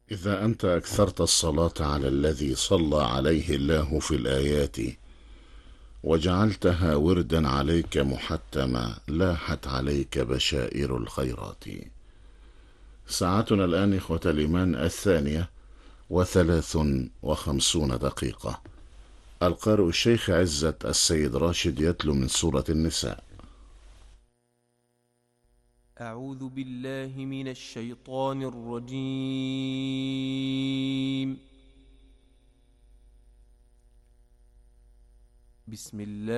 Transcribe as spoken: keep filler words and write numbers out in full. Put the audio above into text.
إذا أنت أكثرت الصلاة على الذي صلى عليه الله في الآيات وجعلتها وردا عليك محتما، لاحت عليك بشائر الخيرات. ساعتنا الآن إخوة الإيمان الثانية وثلاث وخمسون دقيقة. القارئ الشيخ عزت السيد راشد يتلو من سورة النساء. أعوذ بالله من الشيطان الرجيم. بسم الله